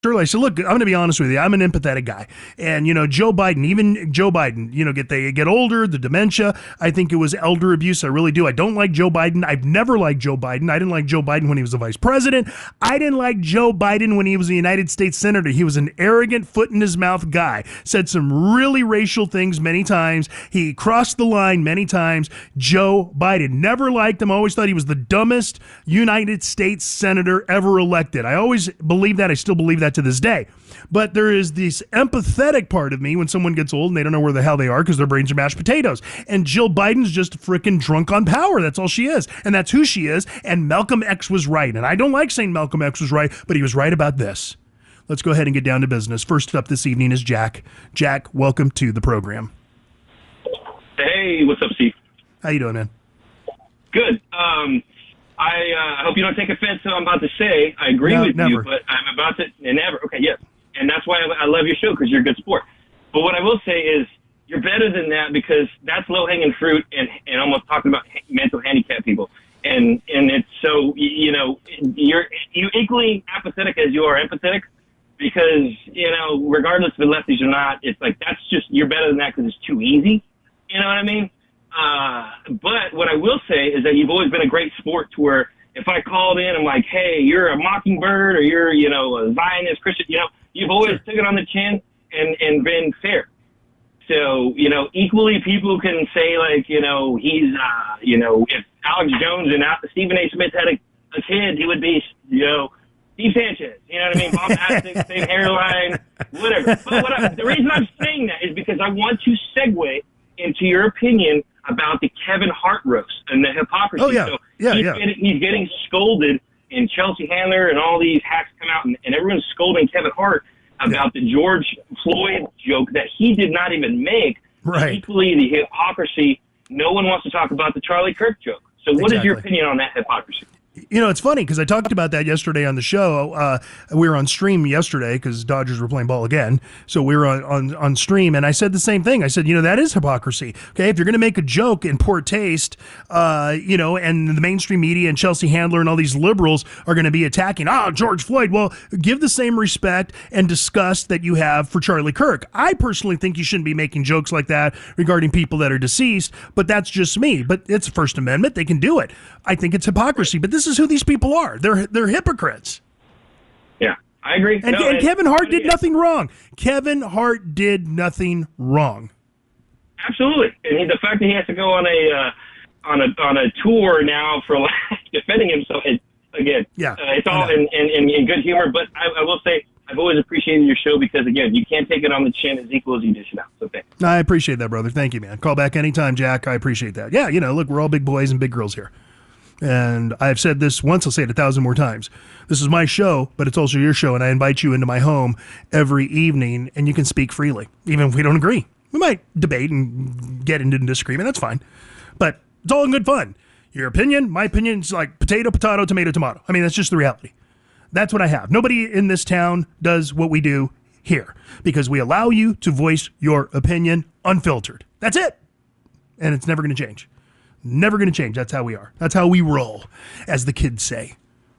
Earlier, I said, look, I'm going to be honest with you. I'm an empathetic guy. And, Joe Biden, even Joe Biden, they get older, the dementia. I think it was elder abuse. I really do. I don't like Joe Biden. I've never liked Joe Biden. I didn't like Joe Biden when he was the vice president. I didn't like Joe Biden when he was a United States senator. He was an arrogant, foot in his mouth guy. Said some really racial things many times. He crossed the line many times. Joe Biden. Never liked him. Always thought he was the dumbest United States senator ever elected. I always believe that. I still believe that to this day. But there is this empathetic part of me when someone gets old and they don't know where the hell they are because their brains are mashed potatoes. And Jill Biden's just freaking drunk on power. That's all she is. And that's who she is. And Malcolm X was right. And I don't like saying Malcolm X was right, but he was right about this. Let's go ahead and get down to business. First up this evening is Jack. Jack, welcome to the program. Hey, what's up, Steve? How you doing, man? Good. I hope you don't take offense to what I'm about to say. I agree with never. you, but I'm about to never. Okay, yes, and that's why I love your show because you're a good sport. But what I will say is you're better than that because that's low hanging fruit and almost talking about mental handicap people. And it's so you're equally apathetic as you are empathetic because regardless if it lefties or not, it's like that's just you're better than that because it's too easy. You know what I mean? But what I will say is that you've always been a great sport to where if I called in, I'm like, hey, you're a mockingbird or you're, a Zionist Christian, you've always took it on the chin and been fair. So, equally people can say like, he's, if Alex Jones and Stephen A. Smith had a kid, he would be, Steve Sanchez, you know what I mean? Bombastic, same hairline, whatever. But the reason I'm saying that is because I want to segue into your opinion about the Kevin Hart roast and the hypocrisy. Oh, yeah. So Yeah. He's getting scolded, and Chelsea Handler and all these hacks come out, and everyone's scolding Kevin Hart about the George Floyd joke that he did not even make. Right. Equally, the hypocrisy, no one wants to talk about the Charlie Kirk joke. So what is your opinion on that hypocrisy? It's funny because I talked about that yesterday on the show. We were on stream yesterday because Dodgers were playing ball again. So we were on stream, and I said the same thing. I said, that is hypocrisy. Okay, if you're going to make a joke in poor taste, and the mainstream media and Chelsea Handler and all these liberals are going to be attacking, George Floyd. Well, give the same respect and disgust that you have for Charlie Kirk. I personally think you shouldn't be making jokes like that regarding people that are deceased, but that's just me. But it's First Amendment. They can do it. I think it's hypocrisy, but this is who these people are. They're hypocrites. Yeah, I agree. And Kevin Hart did nothing wrong. Kevin Hart did nothing wrong. Absolutely. And the fact that he has to go on a tour now for defending himself, it's all in good humor. But I will say I've always appreciated your show because, again, you can't take it on the chin as equal as you dish it out. So thanks. I appreciate that, brother. Thank you, man. Call back anytime, Jack. I appreciate that. Yeah, look, we're all big boys and big girls here. And I've said this once, I'll say it 1,000 more times. This is my show, but it's also your show, and I invite you into my home every evening, and you can speak freely, even if we don't agree. We might debate and get into disagreement. That's fine. But it's all in good fun. Your opinion, my opinion, is like potato, tomato, tomato. I mean, that's just the reality. That's what I have. Nobody in this town does what we do here because we allow you to voice your opinion unfiltered. That's it. And it's never going to change. Never going to change. That's how we are. That's how we roll, as the kids say.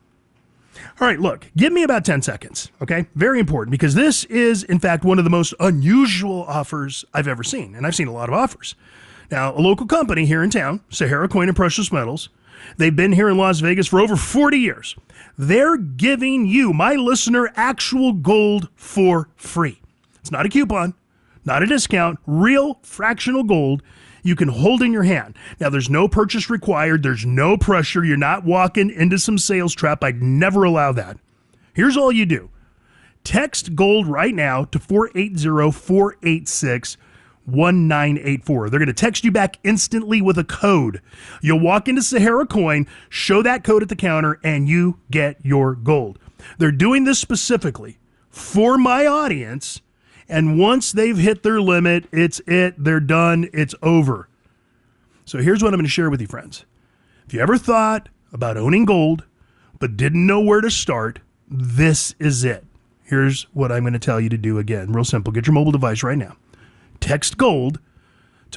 All right, look, give me about 10 seconds, okay? Very important because this is, in fact, one of the most unusual offers I've ever seen, and I've seen a lot of offers. Now, a local company here in town, Sahara Coin and Precious Metals, they've been here in Las Vegas for over 40 years. They're giving you, my listener, actual gold for free. It's not a coupon, not a discount, real fractional gold you can hold in your hand. Now, there's no purchase required. There's no pressure. You're not walking into some sales trap. I'd never allow that. Here's all you do. Text GOLD right now to 480-486-1984. They're going to text you back instantly with a code. You'll walk into Sahara Coin, show that code at the counter, and you get your gold. They're doing this specifically for my audience. And once they've hit their limit, they're done, it's over. So here's what I'm going to share with you, friends. If you ever thought about owning gold, but didn't know where to start, this is it. Here's what I'm going to tell you to do again. Real simple. Get your mobile device right now. Text GOLD to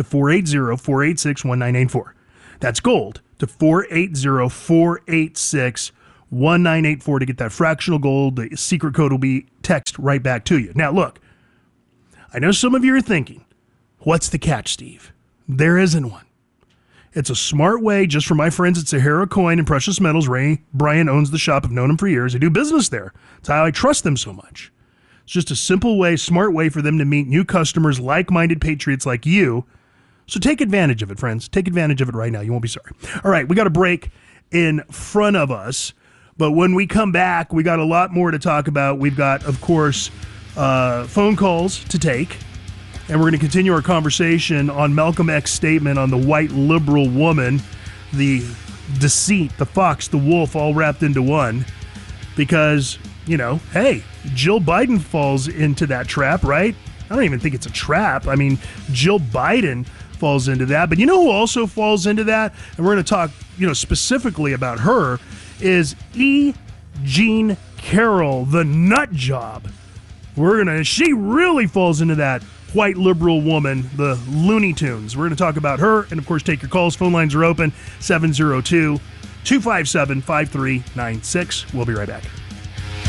480-486-1984. That's GOLD to 480-486-1984. 1984 to get that fractional gold. The secret code will be text right back to you. Now, look, I know some of you are thinking, what's the catch, Steve? There isn't one. It's a smart way, just for my friends at Sahara Coin and Precious Metals. Ray Bryan owns the shop. I've known him for years. I do business there. That's how I trust them so much. It's just a simple way, smart way for them to meet new customers, like-minded patriots like you. So take advantage of it, friends. Take advantage of it right now. You won't be sorry. All right, we got a break in front of us. But when we come back, we got a lot more to talk about. We've got, of course, phone calls to take. And we're going to continue our conversation on Malcolm X's statement on the white liberal woman, the deceit, the fox, the wolf, all wrapped into one. Because, you know, hey, Jill Biden falls into that trap, right? I don't even think it's a trap. I mean, Jill Biden falls into that. But you know who also falls into that? And we're going to talk, you know, specifically about her, is E. Jean Carroll, the nut job. She really falls into that white liberal woman, the Looney Tunes. We're going to talk about her and, of course, take your calls. Phone lines are open, 702-257-5396. We'll be right back.